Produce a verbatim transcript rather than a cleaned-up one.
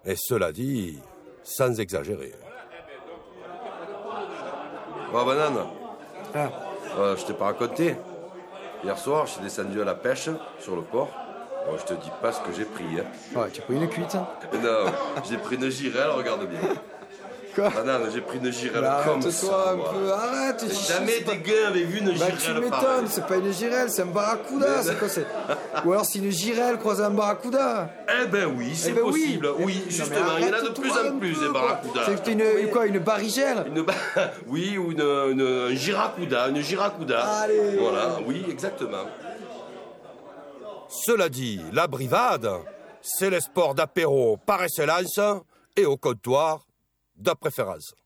Et cela dit, sans exagérer. Oh, banane. Ah. Euh, je t'ai pas raconté. Hier soir, je suis descendu à la pêche sur le port. Bon, je te dis pas ce que j'ai pris. Hein. Ouais, tu as pris une cuite. Non, j'ai pris une girelle, regarde bien. Quoi? Banane, j'ai pris une girelle Bah, comme arrête-toi ça. un moi. peu, arrête. Jamais des gars avaient vu une Bah, tu girelle m'étonnes, pareille. c'est pas une girelle, c'est un barracuda. Mais- C'est quoi, c'est... Ou alors c'est une girelle croisée à un barracuda. Eh ben oui, c'est Eh ben possible. oui, Oui, Non, mais justement, il y en a de arrête-toi plus en un plus, peu, des quoi. barracudas. C'est une, quoi, une barrigelle? Une ba- Oui, ou une, une, un giracuda, une giracuda. Allez. Voilà, oui, exactement. Cela dit, la brivade, c'est le sport d'apéro par excellence et au comptoir de préférence.